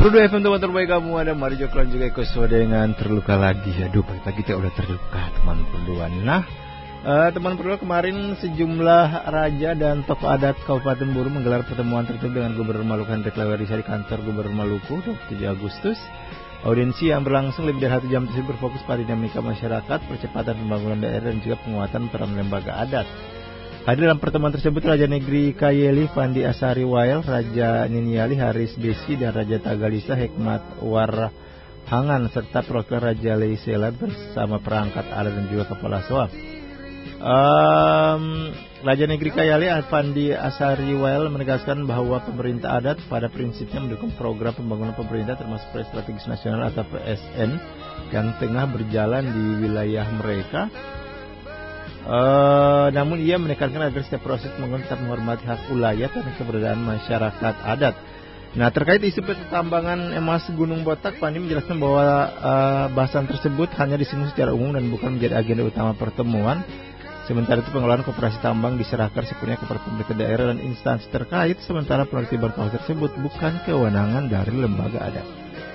Perlu FM teman terbaik kamu ada Mari Joklan juga ikut dengan terluka lagi. Aduh pagi-pagi kita udah terluka teman perluan. Nah teman perluan kemarin sejumlah raja dan tokoh adat Kabupaten Buru menggelar pertemuan tertutup dengan Gubernur Maluku Hendrik Lawerisa di kantor Gubernur Maluku 27 Agustus. Audiensi yang berlangsung lebih dari 1 jam tersebut berfokus pada dinamika masyarakat, percepatan pembangunan daerah dan juga penguatan peran lembaga adat. Hadir dalam pertemuan tersebut Raja Negeri Kayeli Fandi Asari Wael, Raja Niniali Haris Desi, dan Raja Tagalisa Hikmat Warhangan serta perwakilan Raja Leisela bersama perangkat adat dan juga kepala soa. Raja Negeri Kayeli Fandi Asari Wael menegaskan bahwa pemerintah adat pada prinsipnya mendukung program pembangunan pemerintah termasuk Proyek Strategis Nasional atau PSN yang tengah berjalan di wilayah mereka. Namun ia menekankan agar setiap proses pembangunan tetap menghormati hak ulayat dan keberadaan masyarakat adat. Nah, terkait isu pertambangan emas Gunung Botak, Fandi menjelaskan bahwa bahasan tersebut hanya disinggung secara umum dan bukan menjadi agenda utama pertemuan. Sementara itu pengelolaan koperasi tambang diserahkan sepenuhnya kepada pemerintah daerah dan instansi terkait, sementara penertiban kawasan tersebut bukan kewenangan dari lembaga adat.